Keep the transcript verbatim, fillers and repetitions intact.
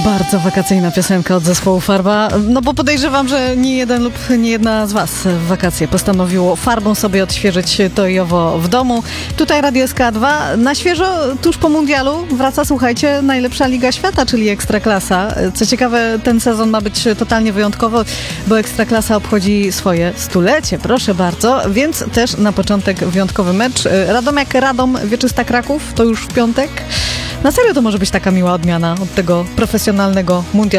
Bardzo wakacyjna piosenka od zespołu Farba, no bo podejrzewam, że nie jeden lub nie jedna z was w wakacje postanowiło farbą sobie odświeżyć to i owo w domu. Tutaj Radio S K dwa. Na świeżo, tuż po mundialu wraca, słuchajcie, najlepsza Liga Świata, czyli Ekstraklasa. Co ciekawe, ten sezon ma być totalnie wyjątkowo, bo Ekstraklasa obchodzi swoje stulecie, proszę bardzo, więc też na początek wyjątkowy mecz. Radomiak Radom, Wieczysta Kraków, to już w piątek. Na serio to może być taka miła odmiana od tego profesjonalnego mundialu.